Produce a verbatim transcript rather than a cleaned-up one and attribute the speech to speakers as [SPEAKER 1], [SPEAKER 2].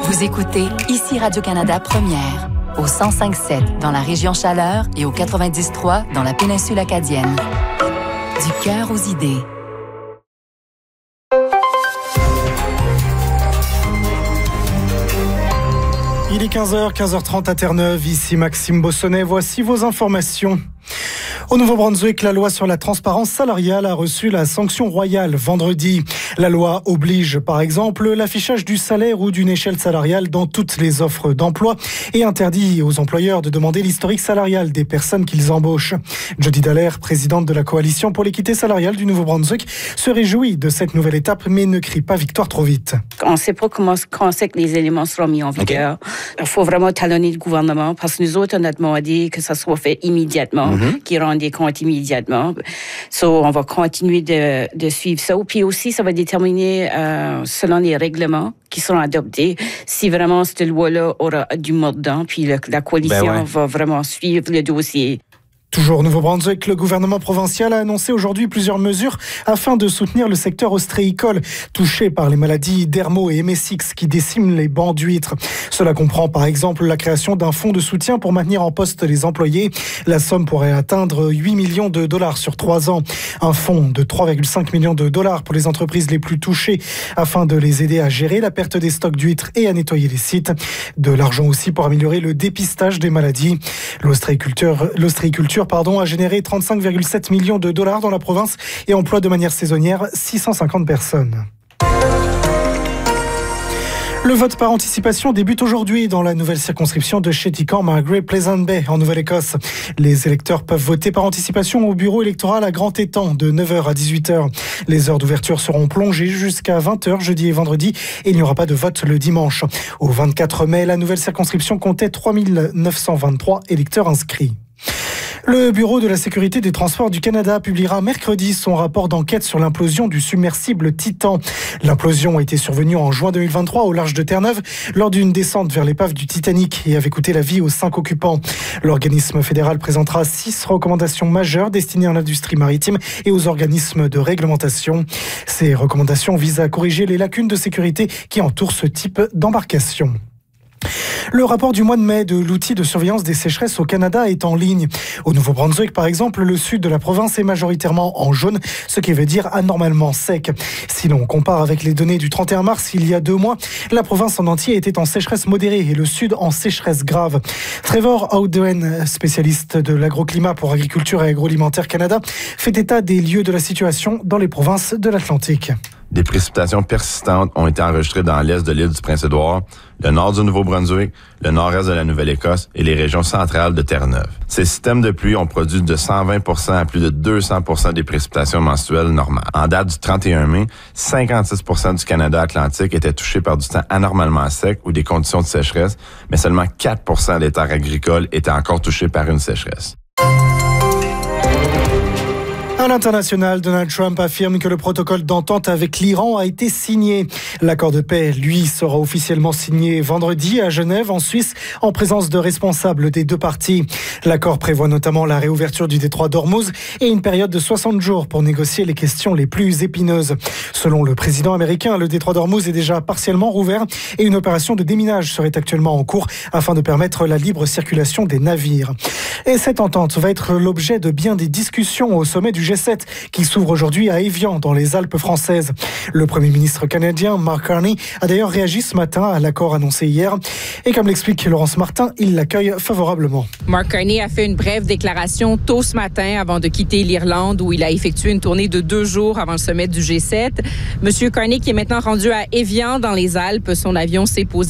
[SPEAKER 1] Vous écoutez ici Radio-Canada Première, au cent cinq virgule sept dans la région Chaleur et au quatre-vingt-dix virgule trois dans la péninsule acadienne. Du cœur aux idées.
[SPEAKER 2] Il est quinze heures, quinze heures trente à Terre-Neuve. Ici Maxime Bossonnet. Voici vos informations. Au Nouveau-Brunswick, la loi sur la transparence salariale a reçu la sanction royale vendredi. La loi oblige, par exemple, l'affichage du salaire ou d'une échelle salariale dans toutes les offres d'emploi et interdit aux employeurs de demander l'historique salarial des personnes qu'ils embauchent. Jody Dallaire, présidente de la Coalition pour l'équité salariale du Nouveau-Brunswick, se réjouit de cette nouvelle étape, mais ne crie pas victoire trop vite.
[SPEAKER 3] On ne sait pas comment quand c'est que les éléments seront mis en vigueur. Il okay. faut vraiment talonner le gouvernement parce que nous autres, on a demandé que ça soit fait immédiatement, mm-hmm. qu'ils rendent des comptes immédiatement. So, on va continuer de, de suivre ça. Puis aussi, ça va déterminer, euh, selon les règlements qui seront adoptés, si vraiment cette loi-là aura du mordant. Puis le, la coalition ben ouais. va vraiment suivre le dossier.
[SPEAKER 2] Toujours au Nouveau-Brunswick, le gouvernement provincial a annoncé aujourd'hui plusieurs mesures afin de soutenir le secteur ostréicole touché par les maladies dermo et M S X qui déciment les bancs d'huîtres. Cela comprend par exemple la création d'un fonds de soutien pour maintenir en poste les employés. La somme pourrait atteindre huit millions de dollars sur trois ans. Un fonds de trois virgule cinq millions de dollars pour les entreprises les plus touchées afin de les aider à gérer la perte des stocks d'huîtres et à nettoyer les sites. De l'argent aussi pour améliorer le dépistage des maladies. L'ostréiculture, l'ostréiculture Pardon, a généré trente-cinq virgule sept millions de dollars dans la province et emploie de manière saisonnière six cent cinquante personnes. Le vote par anticipation débute aujourd'hui dans la nouvelle circonscription de Chéticamp, Margaret Pleasant Bay, en Nouvelle-Écosse. Les électeurs peuvent voter par anticipation au bureau électoral à Grand Étang de neuf heures à dix-huit heures. Les heures d'ouverture seront plongées jusqu'à vingt heures jeudi et vendredi et il n'y aura pas de vote le dimanche. Au vingt-quatre mai, la nouvelle circonscription comptait trois mille neuf cent vingt-trois électeurs inscrits. Le Bureau de la sécurité des transports du Canada publiera mercredi son rapport d'enquête sur l'implosion du submersible Titan. L'implosion a été survenue en juin deux mille vingt-trois au large de Terre-Neuve lors d'une descente vers l'épave du Titanic et avait coûté la vie aux cinq occupants. L'organisme fédéral présentera six recommandations majeures destinées à l'industrie maritime et aux organismes de réglementation. Ces recommandations visent à corriger les lacunes de sécurité qui entourent ce type d'embarcation. Le rapport du mois de mai de l'outil de surveillance des sécheresses au Canada est en ligne. Au Nouveau-Brunswick, par exemple, le sud de la province est majoritairement en jaune, ce qui veut dire anormalement sec. Si l'on compare avec les données du trente et un mars, il y a deux mois, la province en entier était en sécheresse modérée et le sud en sécheresse grave. Trevor Howden, spécialiste de l'agroclimat pour Agriculture et Agroalimentaire Canada, fait état des lieux de la situation dans les provinces de l'Atlantique.
[SPEAKER 4] Des précipitations persistantes ont été enregistrées dans l'est de l'île du Prince-Édouard, le nord du Nouveau-Brunswick, le nord-est de la Nouvelle-Écosse et les régions centrales de Terre-Neuve. Ces systèmes de pluie ont produit de cent vingt pour cent à plus de deux cents pour cent des précipitations mensuelles normales. En date du trente et un mai, cinquante-six pour cent du Canada atlantique était touché par du temps anormalement sec ou des conditions de sécheresse, mais seulement quatre pour cent des terres agricoles étaient encore touchées par une sécheresse.
[SPEAKER 2] À l'international, Donald Trump affirme que le protocole d'entente avec l'Iran a été signé. L'accord de paix, lui, sera officiellement signé vendredi à Genève, en Suisse, en présence de responsables des deux parties. L'accord prévoit notamment la réouverture du détroit d'Ormuz et une période de soixante jours pour négocier les questions les plus épineuses. Selon le président américain, le détroit d'Ormuz est déjà partiellement rouvert et une opération de déminage serait actuellement en cours afin de permettre la libre circulation des navires. Et cette entente va être l'objet de bien des discussions au sommet du G sept qui s'ouvre aujourd'hui à Évian dans les Alpes françaises. Le Premier ministre canadien Mark Carney a d'ailleurs réagi ce matin à l'accord annoncé hier et comme l'explique Laurence Martin, il l'accueille favorablement.
[SPEAKER 5] Mark Carney a fait une brève déclaration tôt ce matin avant de quitter l'Irlande où il a effectué une tournée de deux jours avant le sommet du G sept. Monsieur Carney qui est maintenant rendu à Évian dans les Alpes, son avion s'est posé